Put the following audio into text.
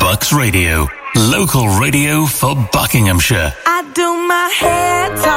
Bucks Radio, local radio for Buckinghamshire. I do my hair talk.